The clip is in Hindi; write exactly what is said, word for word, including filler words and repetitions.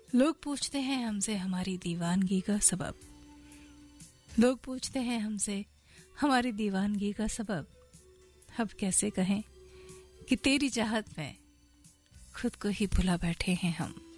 लोग पूछते हैं हमसे हमारी दीवानगी का सबब। लोग पूछते हैं हमसे हमारी दीवानगी का सबब। अब कैसे कहें कि तेरी चाहत में खुद को ही भुला बैठे हैं हम।